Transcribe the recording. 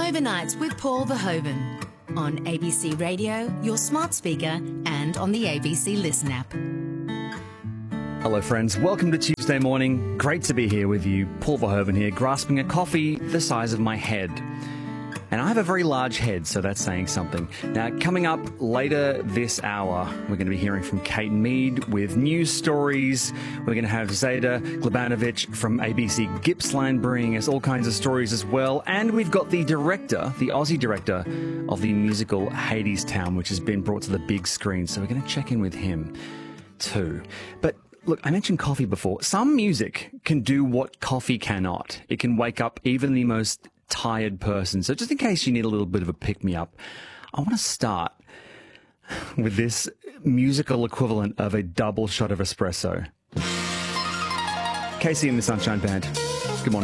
Overnights with Paul Verhoeven on ABC Radio, your smart speaker, and on the ABC Listen app. Hello friends, welcome to Tuesday morning. Great to be here with you. Paul Verhoeven here, grasping a coffee the size of my head. And I have a very large head, so that's saying something. Now, coming up later this hour, we're going to be hearing from Kate Mead with news stories. We're going to have Zeta Glebanovic from ABC Gippsland bringing us all kinds of stories as well. And we've got the director, the Aussie director of the musical Hadestown, which has been brought to the big screen. So we're going to check in with him too. But look, I mentioned coffee before. Some music can do what coffee cannot. It can wake up even the most tired person. So just in case you need a little bit of a pick-me-up, I want to start with this musical equivalent of a double shot of espresso. Casey and the Sunshine Band. Good morning.